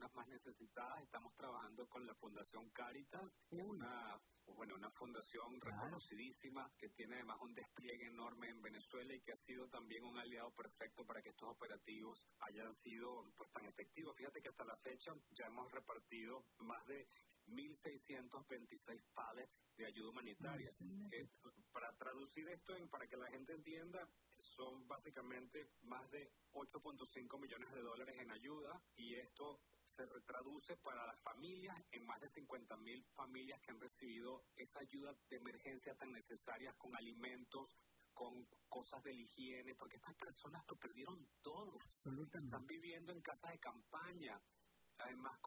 personas más necesitadas. Estamos trabajando con la Fundación Cáritas, que es una fundación reconocidísima, que tiene además un despliegue enorme en Venezuela y que ha sido también un aliado perfecto para que estos operativos hayan sido pues tan efectivos. Fíjate que hasta la fecha ya hemos repartido más de 1.626 pallets de ayuda humanitaria. Que, para traducir esto, para que la gente entienda, son básicamente más de 8.5 millones de dólares en ayuda, y esto se traduce para las familias en más de 50.000 familias que han recibido esa ayuda de emergencia tan necesaria, con alimentos, con cosas de la higiene, porque estas personas lo perdieron todo. Están viviendo en casas de campaña, además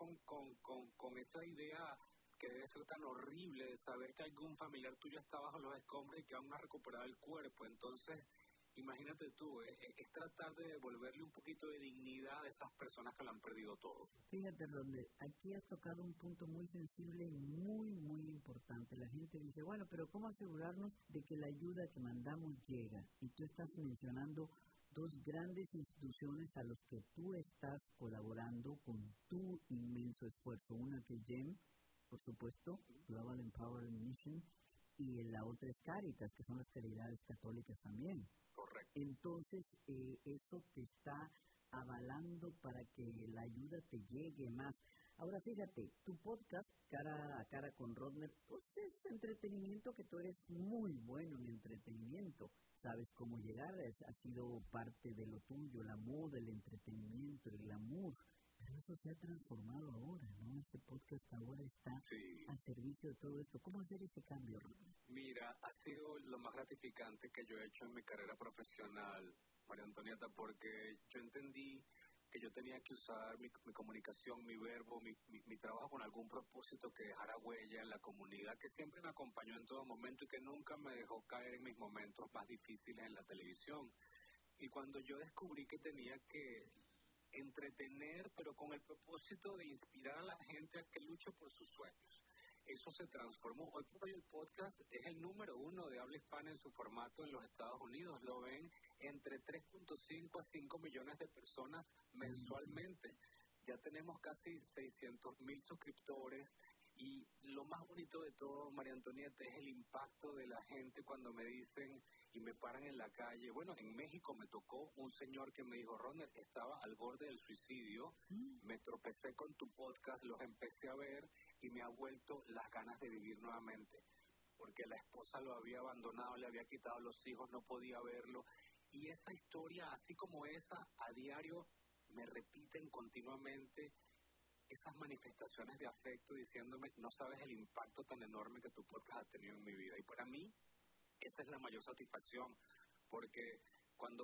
con esa idea que debe ser tan horrible de saber que algún familiar tuyo está bajo los escombros y que aún no ha recuperado el cuerpo. Entonces, imagínate tú, es tratar de devolverle un poquito de dignidad a esas personas que lo han perdido todo. Fíjate, Rodney, aquí has tocado un punto muy sensible y muy, muy importante. La gente dice, bueno, pero ¿cómo asegurarnos de que la ayuda que mandamos llega? Y tú estás mencionando dos grandes instituciones a las que tú estás colaborando con tu inmenso esfuerzo. Una que es GEM, por supuesto, Global Empowerment Mission, y la otra es Cáritas, que son las caridades católicas también. Correcto. Entonces, eso te está avalando para que la ayuda te llegue más. Ahora, fíjate, tu podcast, Cara a Cara con Rodney, pues es entretenimiento, que tú eres muy bueno en entretenimiento. Sabes cómo llegar, ha sido parte de lo tuyo, la moda, el entretenimiento, el glamour. Pero eso se ha transformado ahora, ¿no? Este podcast ahora está al servicio de todo esto. ¿Cómo hacer ese cambio, Rodney? Mira, ha sido lo más gratificante que yo he hecho en mi carrera profesional, María Antonieta, porque yo entendí que yo tenía que usar mi comunicación, mi verbo, mi trabajo con algún propósito que dejara huella en la comunidad, que siempre me acompañó en todo momento y que nunca me dejó caer en mis momentos más difíciles en la televisión. Y cuando yo descubrí que tenía que entretener, pero con el propósito de inspirar a la gente a que luche por sus sueños, eso se transformó. Hoy por hoy el podcast es el número 1 de habla hispana en su formato en los Estados Unidos. Lo ven entre 3.5 a 5 millones de personas mensualmente. Ya tenemos casi 600,000 suscriptores, y lo más bonito de todo, María Antonieta, es el impacto de la gente cuando me dicen y me paran en la calle. Bueno, en México me tocó un señor que me dijo, Ronald, estaba al borde del suicidio, me tropecé con tu podcast, los empecé a ver y me ha vuelto las ganas de vivir nuevamente, porque la esposa lo había abandonado, le había quitado los hijos, no podía verlo. Y esa historia, así como esa, a diario me repiten continuamente esas manifestaciones de afecto, diciéndome, no sabes el impacto tan enorme que tu podcast ha tenido en mi vida. Y para mí, esa es la mayor satisfacción, porque cuando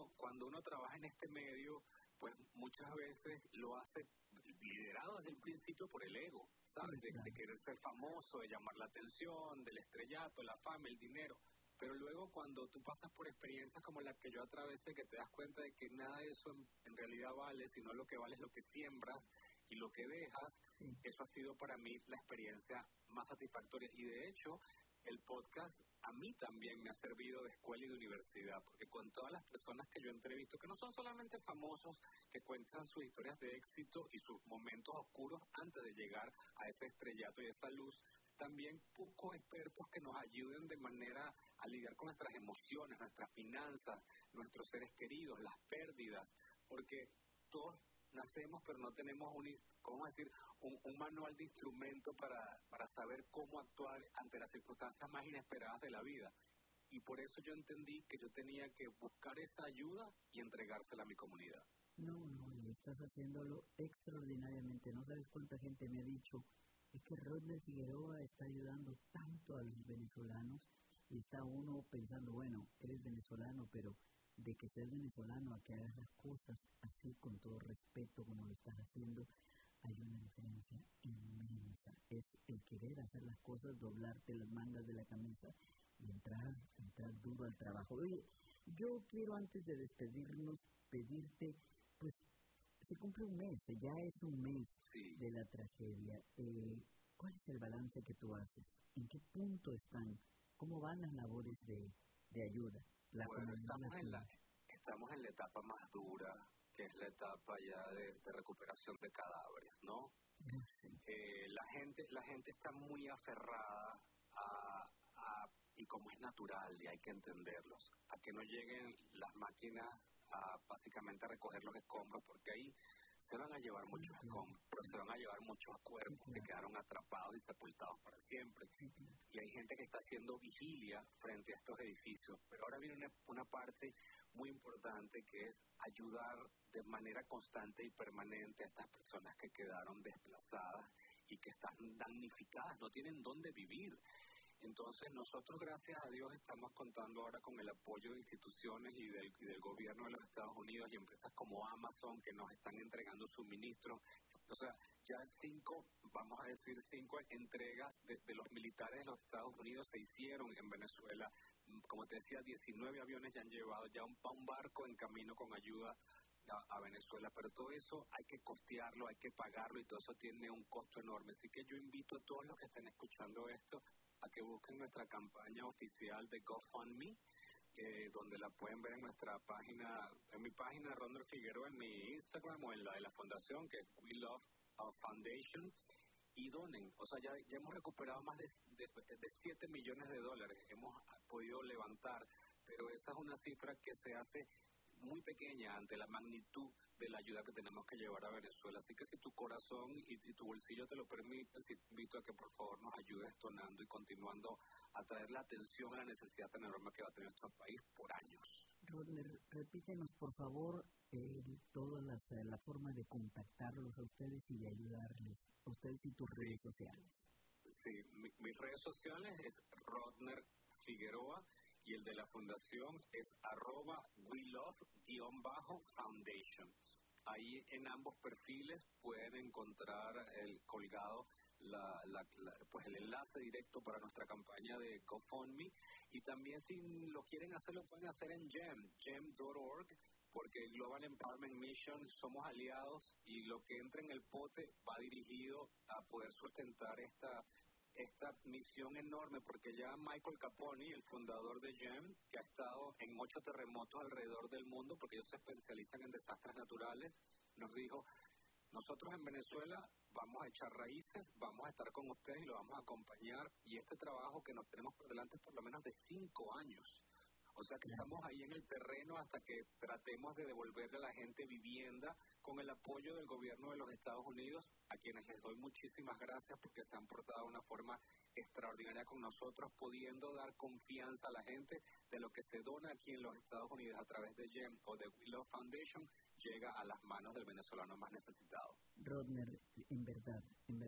uno trabaja en este medio, pues muchas veces lo hace liderado desde el principio por el ego, ¿sabes? De querer ser famoso, de llamar la atención, del estrellato, la fama, el dinero. Pero luego, cuando tú pasas por experiencias como la que yo atravesé, que te das cuenta de que nada de eso en realidad vale, sino lo que vale es lo que siembras y lo que dejas, eso ha sido para mí la experiencia más satisfactoria. Y de hecho, el podcast a mí también me ha servido de escuela y de universidad, porque con todas las personas que yo entrevisto, que no son solamente famosos, que cuentan sus historias de éxito y sus momentos oscuros antes de llegar a ese estrellato y esa luz, también busco expertos que nos ayuden de manera a lidiar con nuestras emociones, nuestras finanzas, nuestros seres queridos, las pérdidas, porque todos nacemos, pero no tenemos un manual de instrumento para saber cómo actuar ante las circunstancias más inesperadas de la vida. Y por eso yo entendí que yo tenía que buscar esa ayuda y entregársela a mi comunidad. No, y estás haciéndolo extraordinariamente. No sabes cuánta gente me ha dicho, es que Rodney Figueroa está ayudando tanto a los venezolanos, y está uno pensando, bueno, eres venezolano, pero de que seas venezolano a que hagas las cosas así con todo respeto como lo estás haciendo, hay una diferencia inmensa. Es el querer hacer las cosas, doblarte las mangas de la camisa y entrar duro al trabajo. Oye, yo quiero, antes de despedirnos, pedirte, pues, se cumple un mes, ya es un mes de la tragedia. ¿Cuál es el balance que tú haces? ¿En qué punto están? ¿Cómo van las labores de ayuda? Bueno, estamos en la etapa más dura que es la etapa ya de recuperación de cadáveres, ¿no? La gente está muy aferrada y como es natural, y hay que entenderlos, a que no lleguen las máquinas básicamente a recoger los escombros, porque ahí se van a llevar muchos escombros, pero se van a llevar muchos cuerpos que quedaron atrapados y sepultados para siempre. Y hay gente que está haciendo vigilia frente a estos edificios. Pero ahora viene una parte muy importante, que es ayudar de manera constante y permanente a estas personas que quedaron desplazadas y que están damnificadas, no tienen dónde vivir. Entonces nosotros, gracias a Dios, estamos contando ahora con el apoyo de instituciones y del gobierno de los Estados Unidos y empresas como Amazon, que nos están entregando suministros. O sea, ya 5 entregas de los militares de los Estados Unidos se hicieron en Venezuela. Como te decía, 19 aviones ya han llevado, ya un barco en camino con ayuda a Venezuela, pero todo eso hay que costearlo, hay que pagarlo, y todo eso tiene un costo enorme. Así que yo invito a todos los que estén escuchando esto a que busquen nuestra campaña oficial de GoFundMe, donde la pueden ver en nuestra página, en mi página Rodner Figueroa, en mi Instagram, o en la de la fundación, que es We Love Our Foundation, y donen. O sea, ya hemos recuperado más de 7 millones de dólares, hemos podido levantar, pero esa es una cifra que se hace muy pequeña ante la magnitud de la ayuda que tenemos que llevar a Venezuela. Así que si tu corazón y tu bolsillo te lo permiten, te invito a que por favor nos ayudes donando y continuando a traer la atención a la necesidad tan enorme que va a tener nuestro país por años. Rodner, repítenos por favor toda la forma de contactarlos a ustedes y de ayudarles, a ustedes y tus redes sociales. Sí, mis redes sociales es Rodner Figueroa, y el de la fundación es @WeLove_Foundation. Ahí en ambos perfiles pueden encontrar colgado pues el enlace directo para nuestra campaña de GoFundMe, y también si lo quieren hacer, lo pueden hacer en gem.org, porque Global Empowerment Mission somos aliados, y lo que entra en el pote va dirigido a poder sustentar esta misión enorme, porque ya Michael Caponi, el fundador de GEM, que ha estado en 8 terremotos alrededor del mundo, porque ellos se especializan en desastres naturales, nos dijo: nosotros en Venezuela vamos a echar raíces, vamos a estar con ustedes y lo vamos a acompañar, y este trabajo que nos tenemos por delante es por lo menos de 5 años. O sea que estamos ahí en el terreno hasta que tratemos de devolverle a la gente vivienda, con el apoyo del gobierno de los Estados Unidos, a quienes les doy muchísimas gracias porque se han portado de una forma extraordinaria con nosotros, pudiendo dar confianza a la gente de lo que se dona aquí en los Estados Unidos a través de GEM o de We Love Foundation, llega a las manos del venezolano más necesitado. Rodner, en verdad,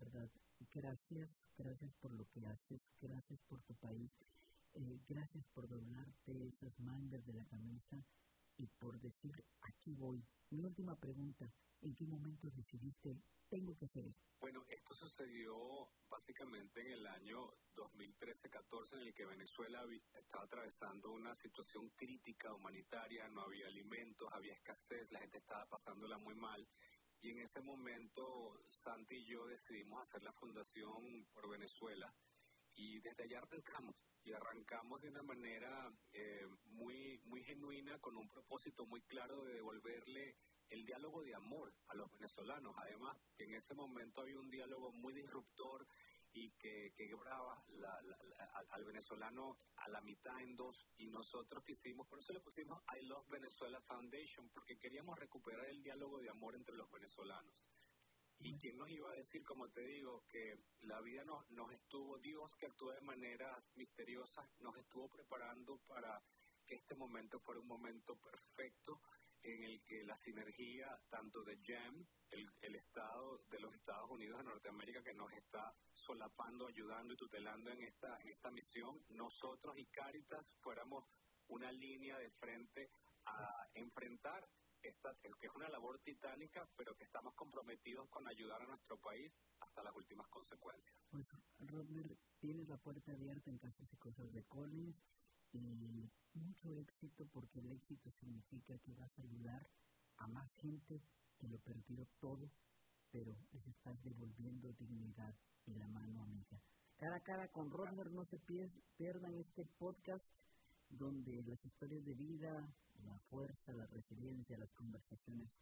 gracias por lo que haces, gracias por tu país. Gracias por doblarte esas mangas de la camisa y por decir, aquí voy. Mi última pregunta, ¿en qué momento decidiste, tengo que hacer esto? Bueno, esto sucedió básicamente en el año 2013-14, en el que Venezuela estaba atravesando una situación crítica humanitaria, no había alimentos, había escasez, la gente estaba pasándola muy mal. Y en ese momento, Santi y yo decidimos hacer la Fundación por Venezuela, y desde allá arrancamos de una manera muy genuina, con un propósito muy claro de devolverle el diálogo de amor a los venezolanos. Además, que en ese momento había un diálogo muy disruptor y que quebraba al venezolano a la mitad en dos, y nosotros quisimos, por eso le pusimos I Love Venezuela Foundation, porque queríamos recuperar el diálogo de amor entre los venezolanos. ¿Y quién nos iba a decir, como te digo, que la vida nos estuvo, Dios, que actúa de maneras misteriosas, nos estuvo preparando para que este momento fuera un momento perfecto, en el que la sinergia tanto de GEM, el Estado de los Estados Unidos de Norteamérica, que nos está solapando, ayudando y tutelando en esta misión, nosotros y Cáritas fuéramos una línea de frente a enfrentar que es una labor titánica, pero que estamos comprometidos con ayudar a nuestro país hasta las últimas consecuencias. Pues, Rodner, tienes la puerta abierta en Casos y Cosas de Collins, y mucho éxito, porque el éxito significa que vas a ayudar a más gente que lo perdió todo, pero les estás devolviendo dignidad y la mano amiga. Cara a cara con Rodner, no se pierdan este podcast donde las historias de vida, la fuerza, la resiliencia, las conversaciones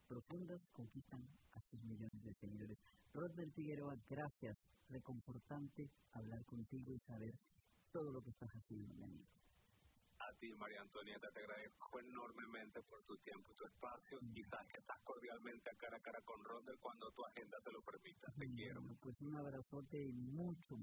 profundas conquistan a sus millones de seguidores. Rodney Figueroa, gracias. Reconfortante hablar contigo y saber todo lo que estás haciendo, mi amigo. A ti, María Antonieta, te agradezco enormemente por tu tiempo y tu espacio. Y sabes que estás cordialmente a cara con Rodney cuando tu agenda te lo permita. Te quiero. Pues un abrazote y mucho